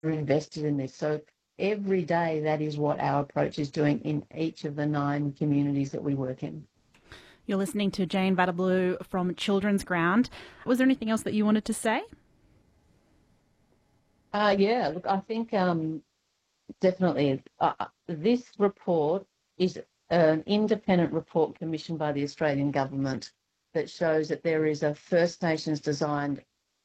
invested in this. So every day, that is what our approach is doing in each of the 9 communities that we work in. You're listening to Jane Vatterblue from Children's Ground. Was there anything else that you wanted to say? Yeah, look, I think definitely this report is an independent report commissioned by the Australian government that shows that there is a First Nations designed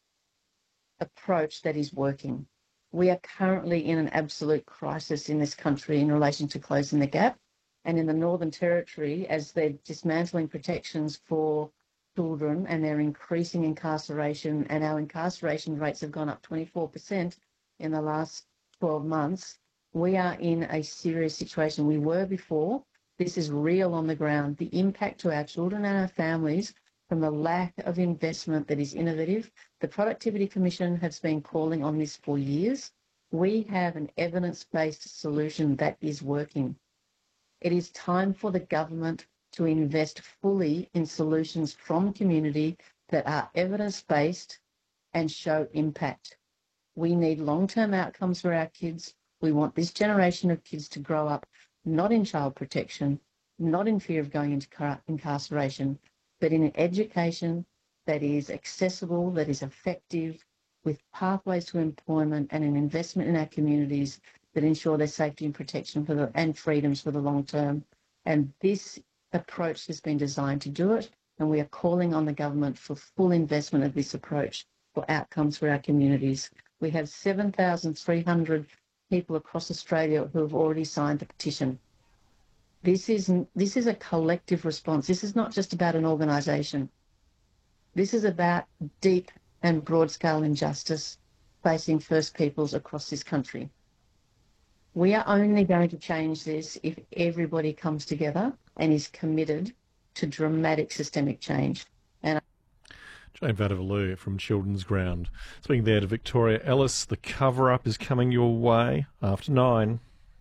approach that is working. We are currently in an absolute crisis in this country in relation to closing the gap. And in the Northern Territory, as they're dismantling protections for children and they're increasing incarceration, and our incarceration rates have gone up 24% in the last 12 months, we are in a serious situation. We were before. This is real on the ground. The impact to our children and our families from the lack of investment that is innovative. The Productivity Commission has been calling on this for years. We have an evidence-based solution that is working. It is time for the government to invest fully in solutions from community that are evidence-based and show impact. We need long-term outcomes for our kids. We want this generation of kids to grow up not in child protection, not in fear of going into incarceration, but in an education that is accessible, that is effective, with pathways to employment and an investment in our communities that ensure their safety and protection and freedoms for the long term. And this approach has been designed to do it, and we are calling on the government for full investment of this approach for outcomes for our communities. We have 7,300 people across Australia who have already signed the petition. This is a collective response. This is not just about an organisation. This is about deep and broad-scale injustice facing First Peoples across this country. We are only going to change this if everybody comes together and is committed to dramatic systemic change. And Jane Vatterblue from Children's Ground. Speaking there to Victoria Ellis, the cover-up is coming your way after 9.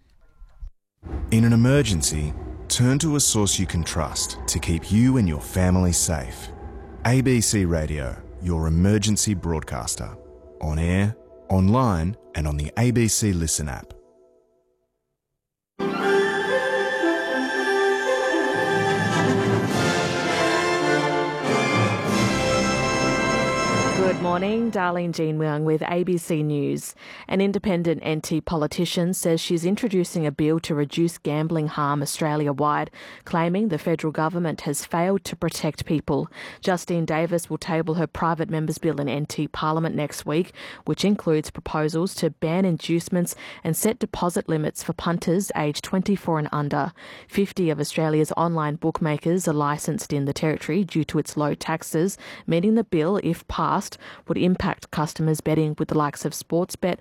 In an emergency, turn to a source you can trust to keep you and your family safe. ABC Radio, your emergency broadcaster. On air, online, and on the ABC Listen app. Good morning, Darlene Jean Leung with ABC News. An independent NT politician says she's introducing a bill to reduce gambling harm Australia-wide, claiming the federal government has failed to protect people. Justine Davis will table her private member's bill in NT Parliament next week, which includes proposals to ban inducements and set deposit limits for punters aged 24 and under. 50 of Australia's online bookmakers are licensed in the territory due to its low taxes, meaning the bill, if passed, would impact customers betting with the likes of Sportsbet,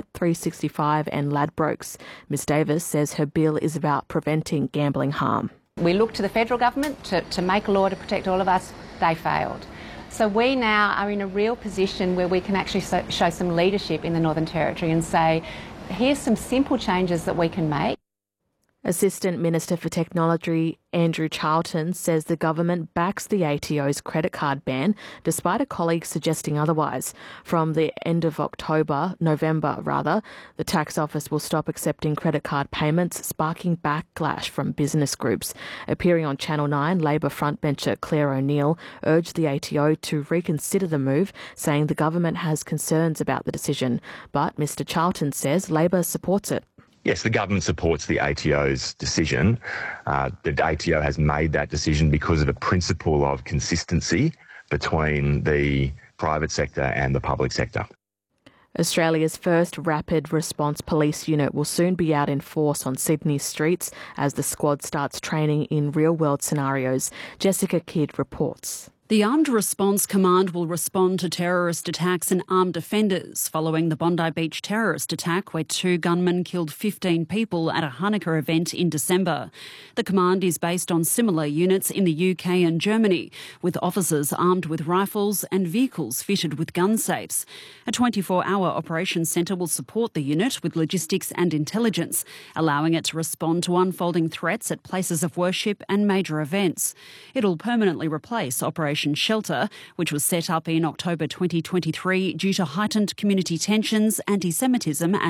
Bet365 and Ladbrokes. Ms Davis says her bill is about preventing gambling harm. We look to the federal government to make a law to protect all of us. They failed. So we now are in a real position where we can actually show some leadership in the Northern Territory and say, here's some simple changes that we can make. Assistant Minister for Technology Andrew Charlton says the government backs the ATO's credit card ban, despite a colleague suggesting otherwise. From the end of November, the tax office will stop accepting credit card payments, sparking backlash from business groups. Appearing on Channel 9, Labor frontbencher Claire O'Neill urged the ATO to reconsider the move, saying the government has concerns about the decision. But Mr Charlton says Labor supports it. Yes, the government supports the ATO's decision. The ATO has made that decision because of a principle of consistency between the private sector and the public sector. Australia's first rapid response police unit will soon be out in force on Sydney's streets as the squad starts training in real-world scenarios. Jessica Kidd reports. The Armed Response Command will respond to terrorist attacks and armed offenders following the Bondi Beach terrorist attack where 2 gunmen killed 15 people at a Hanukkah event in December. The command is based on similar units in the UK and Germany, with officers armed with rifles and vehicles fitted with gun safes. A 24-hour operations centre will support the unit with logistics and intelligence, allowing it to respond to unfolding threats at places of worship and major events. It'll permanently replace Operation Shelter, which was set up in October 2023 due to heightened community tensions, anti-Semitism and